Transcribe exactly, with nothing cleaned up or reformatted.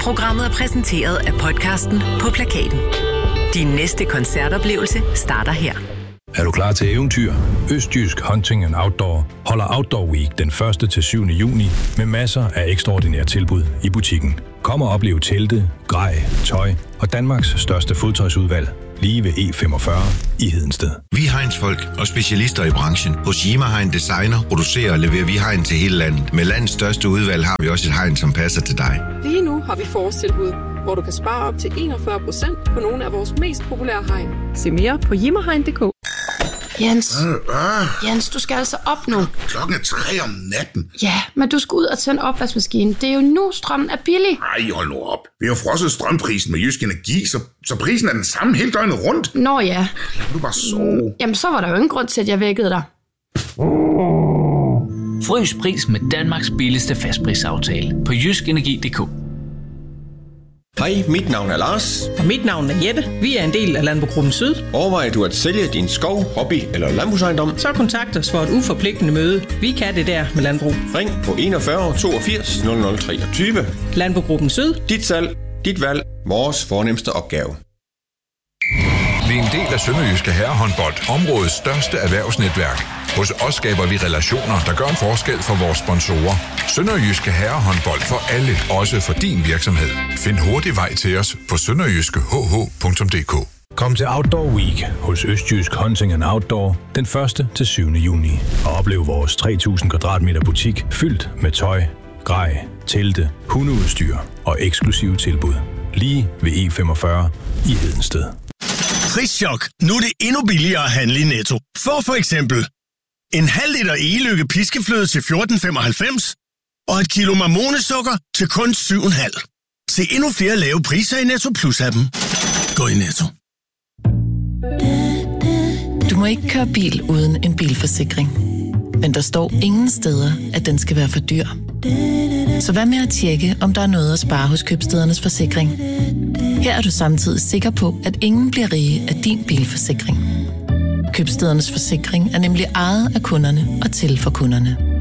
Programmet er præsenteret af podcasten På Plakaten. Din næste koncertoplevelse starter her. Er du klar til eventyr? Østjysk Hunting and Outdoor holder Outdoor Week den første til syvende juni med masser af ekstraordinære tilbud i butikken. Kom og oplev telte, grej, tøj og Danmarks største fodtøjsudvalg lige ved E femogfyrre i Hedensted. Vi er hegnsfolk og specialister i branchen. Hos Yima Hegn Designer producerer og leverer vi hegn til hele landet. Med landets største udvalg har vi også et hegn, som passer til dig. Lige nu har vi forårstilbud, hvor du kan spare op til enogfyrre procent på nogle af vores mest populære hegn. Se mere på jimmerhegn punktum d k. Jens, øh, øh. Jens, du skal altså op nu. Klokken er tre om natten. Ja, men du skal ud og tænde opvaskemaskinen. Det er jo nu, strømmen er billig. Ej, hold nu op. Vi har frosset strømprisen med Jysk Energi, så, så prisen er den samme hele døgnet rundt. Nå ja. Lad du bare sove. Jamen, så var der jo ingen grund til, at jeg vækkede dig. Frys pris med Danmarks billigste fastprisaftale på jysk energi punktum d k. Hej, mit navn er Lars. Og mit navn er Jette. Vi er en del af Landbrugruppen Syd. Overvejer du at sælge din skov, hobby eller landbrugsejendom? Så kontakt os for et uforpligtende møde. Vi kan det der med landbrug. Ring på enogfyrre toogfirs nul nul treogtyve. Landbrugruppen Syd. Dit salg, dit valg, vores fornemste opgave. Vi er en del af Sønderjyske Herrehåndbold, områdets største erhvervsnetværk. Hos os skaber vi relationer, der gør en forskel for vores sponsorer. Sønderjyske Herrehåndbold for alle, også for din virksomhed. Find hurtig vej til os på sønderjyske h h punktum d k. Kom til Outdoor Week hos Østjysk Hunting and Outdoor den første til syvende juni og oplev vores tre tusind kvadratmeter butik fyldt med tøj, grej, telte, hundeudstyr og eksklusive tilbud. Lige ved E femogfyrre i Hedensted. Prischok. Nu er det endnu billigere at handle i Netto. Få for eksempel en halv liter Egeløkke piskefløde til fjorten femoghalvfems og et kilo marmonesukker til kun syv komma fem. Se endnu flere lave priser i Netto Plus-appen. Gå i Netto. Du må ikke køre bil uden en bilforsikring. Men der står ingen steder, at den skal være for dyr. Så hvad med at tjekke, om der er noget at spare hos Købstædernes Forsikring? Her er du samtidig sikker på, at ingen bliver rige af din bilforsikring. Købstædernes Forsikring er nemlig ejet af kunderne og til for kunderne.